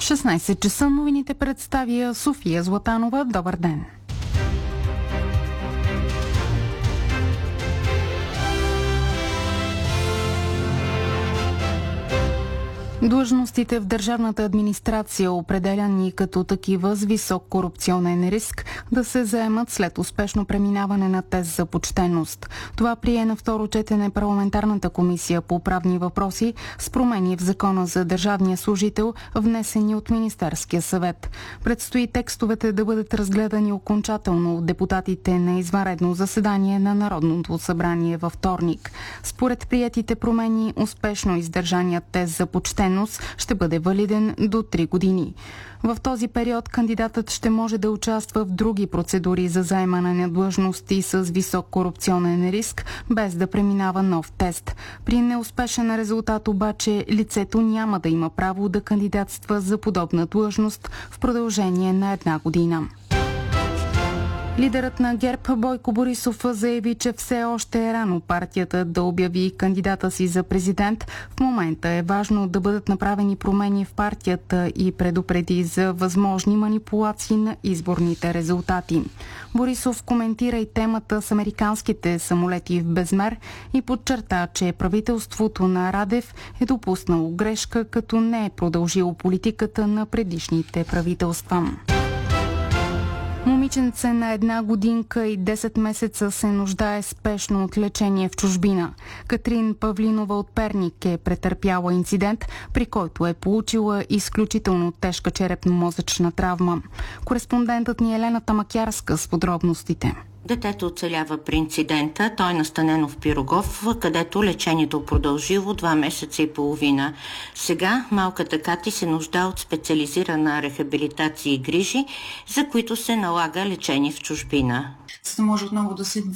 16 часа новините представя София Златанова. Добър ден! Длъжностите в държавната администрация, определяни като такива с висок корупционен риск, да се заемат след успешно преминаване на тест за почтеност. Това прие на второ четене парламентарната комисия по правни въпроси с промени в Закона за държавния служител, внесени от Министерския съвет. Предстои текстовете да бъдат разгледани окончателно от депутатите на извънредно заседание на Народното събрание във вторник. Според приетите промени, успешно издържаният тест за почтеност ще бъде валиден до 3 години. В този период кандидатът ще може да участва в други процедури за заемане на длъжности с висок корупционен риск, без да преминава нов тест. При неуспешен резултат обаче лицето няма да има право да кандидатства за подобна длъжност в продължение на 1 година. Лидерът на ГЕРБ Бойко Борисов заяви, че все още е рано партията да обяви кандидата си за президент. В момента е важно да бъдат направени промени в партията и предупреди за възможни манипулации на изборните резултати. Борисов коментира и темата с американските самолети в безмер и подчерта, че правителството на Радев е допуснало грешка, като не е продължило политиката на предишните правителства. Момиченце на 1 годинка и 10 месеца се нуждае спешно от лечение в чужбина. Катрин Павлинова от Перник е претърпяла инцидент, при който е получила изключително тежка черепно-мозъчна травма. Кореспондентът ни Елена Тамакярска с подробностите. Детето оцелява при инцидента. Той е настанено в Пирогов, където лечението продължило 2 месеца и половина. Сега малката Кати се нуждае от специализирана рехабилитация и грижи, за които се налага лечение в чужбина. За да може отново да се